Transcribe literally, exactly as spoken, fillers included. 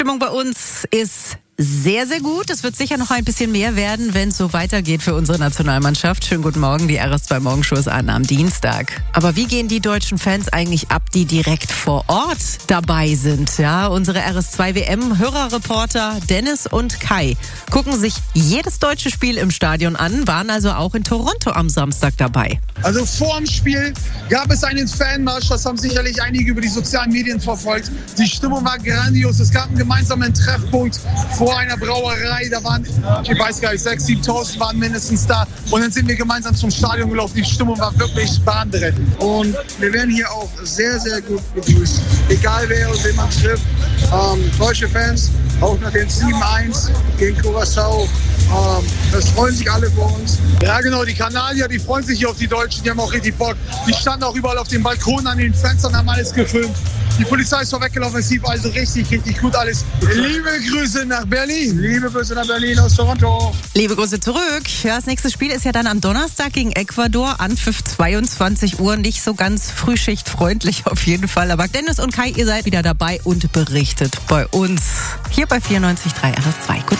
Stimmung bei uns ist sehr, sehr gut. Es wird sicher noch ein bisschen mehr werden, wenn es so weitergeht für unsere Nationalmannschaft. Schönen guten Morgen, die R S zwei Morgenshow ist an am Dienstag. Aber wie gehen die deutschen Fans eigentlich ab, die direkt vor Ort dabei sind? Ja, unsere R S zwei W M-Hörerreporter Dennis und Kai gucken sich jedes deutsche Spiel im Stadion an, waren also auch in Toronto am Samstag dabei. Also vor dem Spiel gab es einen Fanmarsch, das haben sicherlich einige über die sozialen Medien verfolgt. Die Stimmung war grandios, es gab einen gemeinsamen Treffpunkt vor einer Brauerei, da waren, ich weiß gar nicht, sechstausend, siebentausend waren mindestens da und dann sind wir gemeinsam zum Stadion gelaufen. Die Stimmung war wirklich bahnbrechend. Und wir werden hier auch sehr, sehr gut begrüßt, egal wer und wen man trifft. Ähm, deutsche Fans, auch nach dem sieben eins gegen Curaçao, ähm, das freuen sich alle vor uns. Ja genau, die Kanadier, die freuen sich hier auf die Deutschen, die haben auch richtig Bock. Die standen auch überall auf den Balkonen, an den Fenstern, haben alles gefilmt. Die Polizei ist vorweggelaufen, es lief also richtig, richtig gut alles. Liebe Grüße nach Berlin. Liebe Grüße nach Berlin aus Toronto. Liebe Grüße zurück. Ja, das nächste Spiel ist ja dann am Donnerstag gegen Ecuador, Anpfiff zweiundzwanzig Uhr. Nicht so ganz frühschichtfreundlich auf jeden Fall. Aber Dennis und Kai, ihr seid wieder dabei und berichtet bei uns. Hier bei vierundneunzig Komma drei R S zwei. Gut.